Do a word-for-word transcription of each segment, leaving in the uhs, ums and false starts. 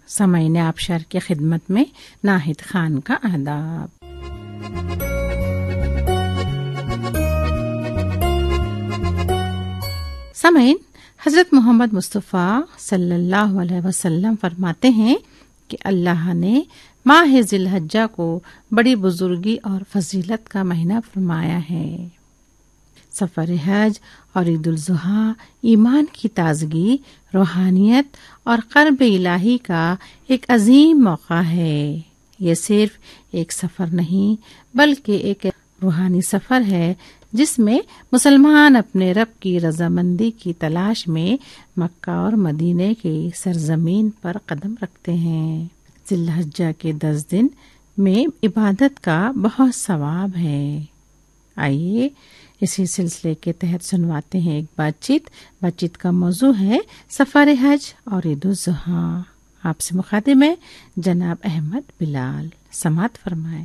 سامعین آبشار کی خدمت میں ناہید خان کا آداب۔ سامعین، حضرت محمد مصطفیٰ صلی اللہ علیہ وسلم فرماتے ہیں کہ اللہ نے ماہ ذی الحجہ کو بڑی بزرگی اور فضیلت کا مہینہ فرمایا ہے۔ سفر حج اور عید الاضحیٰ ایمان کی تازگی، روحانیت اور قرب الہی کا ایک عظیم موقع ہے۔ یہ صرف ایک سفر نہیں بلکہ ایک روحانی سفر ہے جس میں مسلمان اپنے رب کی رضامندی کی تلاش میں مکہ اور مدینے کی سرزمین پر قدم رکھتے ہیں۔ ذی الحجہ کے دس دن میں عبادت کا بہت ثواب ہے۔ آئیے اسی سلسلے کے تحت سنواتے ہیں ایک بات چیت۔ بات چیت کا موضوع ہے سفر حج اور عید الاضحیٰ۔ آپ سے مخاطب ہے جناب احمد بلال۔ سماعت فرمائیں۔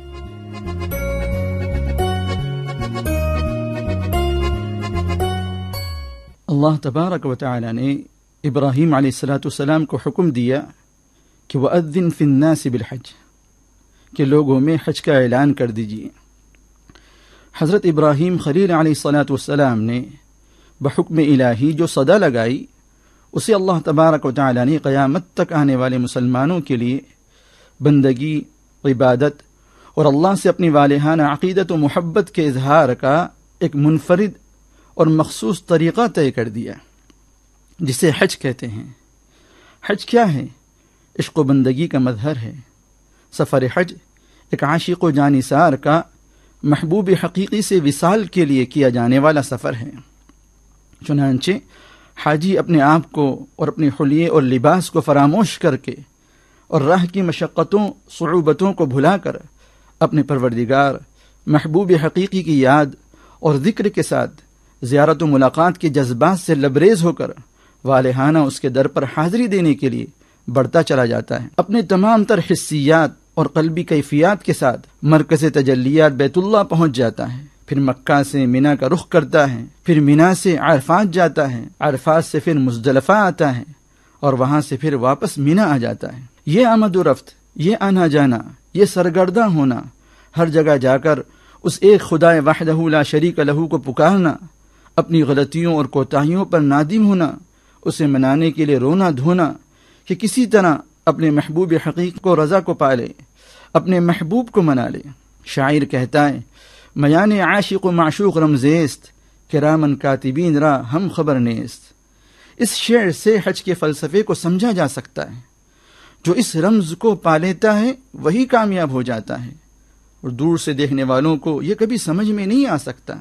اللہ تبارک و تعالی نے ابراہیم علیہ الصلاۃ والسلام کو حکم دیا کہ وَأَذِّن فِي النَّاسِ بِالْحَجِّ، کہ لوگوں میں حج کا اعلان کر دیجیے۔ حضرت ابراہیم خلیل علیہ الصلاۃ والسلام نے بحکم الہی جو صدا لگائی، اسے اللہ تبارک و تعالی نے قیامت تک آنے والے مسلمانوں کے لیے بندگی، عبادت اور اللہ سے اپنی والہانہ عقیدت و محبت کے اظہار کا ایک منفرد اور مخصوص طریقہ طے کر دیا، جسے حج کہتے ہیں۔ حج کیا ہے؟ عشق و بندگی کا مظہر ہے۔ سفر حج ایک عاشق و جانثار کا محبوب حقیقی سے وصال کے لیے کیا جانے والا سفر ہے۔ چنانچہ حاجی اپنے آپ کو اور اپنے حلیے اور لباس کو فراموش کر کے اور راہ کی مشقتوں، صعوبتوں کو بھلا کر اپنے پروردگار محبوب حقیقی کی یاد اور ذکر کے ساتھ زیارت و ملاقات کے جذبات سے لبریز ہو کر والہانہ اس کے در پر حاضری دینے کے لیے بڑھتا چلا جاتا ہے۔ اپنے تمام تر حسیات اور قلبی کیفیات کے ساتھ مرکز تجلیات بیت اللہ پہنچ جاتا ہے، پھر مکہ سے مینا کا رخ کرتا ہے، پھر مینا سے عرفات جاتا ہے، عرفات سے پھر مزدلفہ آتا ہے اور وہاں سے پھر واپس مینا آ جاتا ہے۔ یہ آمد و رفت، یہ آنا جانا، یہ سرگرداں ہونا، ہر جگہ جا کر اس ایک خدا وحدہ لا شریک لہ کو پکارنا، اپنی غلطیوں اور کوتاہیوں پر نادم ہونا، اسے منانے کے لیے رونا دھونا کہ کسی طرح اپنے محبوب حقیقی کو رضا کو پالے، اپنے محبوب کو منا لے۔ شاعر کہتا ہے میان عاشق و معشوق رمزیست، کرامن کاتبین را ہم خبر نیست۔ اس شعر سے حج کے فلسفے کو سمجھا جا سکتا ہے۔ جو اس رمز کو پا لیتا ہے وہی کامیاب ہو جاتا ہے، اور دور سے دیکھنے والوں کو یہ کبھی سمجھ میں نہیں آ سکتا۔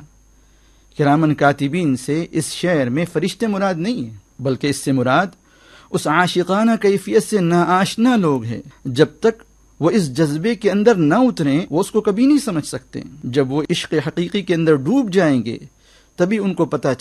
کرامن کاتبین سے اس شعر میں فرشتے مراد نہیں ہیں، بلکہ اس سے مراد اس عاشقانہ کیفیت سے ناآشنا لوگ ہیں۔ جب تک وہ اس جذبے کے اندر نہ اتریں وہ اس کو کبھی نہیں سمجھ سکتے۔ جب وہ عشق حقیقی کے اندر ڈوب جائیں گے تبھی ان کو پتہ